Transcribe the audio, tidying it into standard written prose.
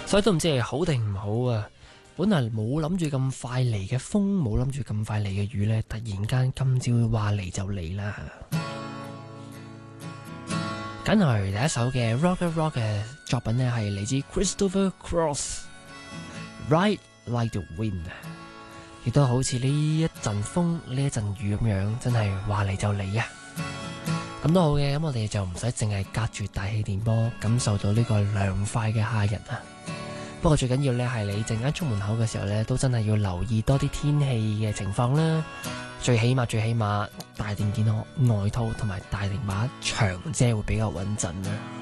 所以都唔知係好定唔好啊！本來冇諗住咁快嚟嘅風，冇諗住咁快嚟嘅雨呢，突然間今朝話嚟就嚟啦。緊嚟第一首嘅 Rock 嘅作品呢，係嚟自 Christopher Cross，Ride Like the Wind， 亦都好似呢一陣風呢一陣雨咁樣，真係話嚟就嚟啊！咁都好嘅，咁我哋就唔使淨係隔住大氣電波感受到呢個涼快嘅夏日啊！不過最緊要呢係你陣間出門口嘅時候呢，都真係要留意多啲天氣嘅情況啦。最起碼帶定件外套同埋帶定把長遮會比較穩陣啦。